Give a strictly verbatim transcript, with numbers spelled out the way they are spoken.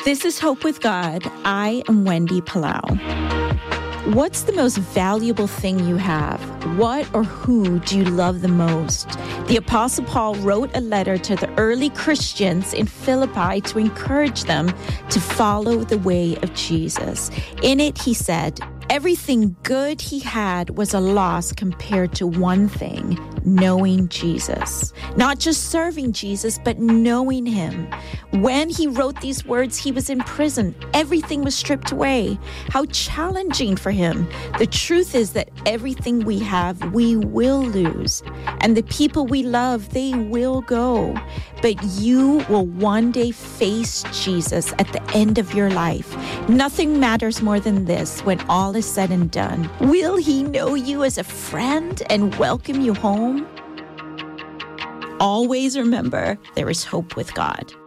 This is Hope with God. I am Wendy Palau. What's the most valuable thing you have? What or who do you love the most? The Apostle Paul wrote a letter to the early Christians in Philippi to encourage them to follow the way of Jesus. In it, he said, everything good he had was a loss compared to one thing, knowing Jesus. Not just serving Jesus, but knowing him. When he wrote these words, he was in prison. Everything was stripped away. How challenging for him. The truth is that everything we have, we will lose. And the people we love, they will go. But you will one day face Jesus at the end of your life. Nothing matters more than this when all is said and done. Will he know you as a friend and welcome you home? Always remember, there is hope with God.